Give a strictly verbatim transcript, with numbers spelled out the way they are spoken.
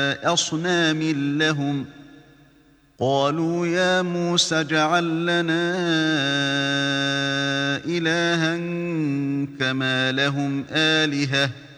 أصنام لهم قالوا يا موسى اجعل لنا إلها كما لهم آلهة